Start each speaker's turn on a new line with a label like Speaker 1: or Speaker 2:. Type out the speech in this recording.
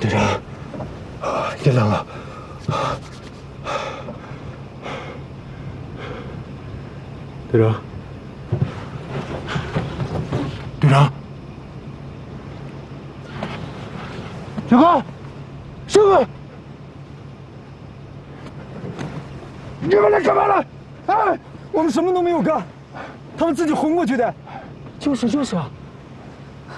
Speaker 1: 队长，别冷了。队长，队长，小高，师傅，你们来干嘛了？哎，我们什么都没有干，他们自己混过去的。就是啊。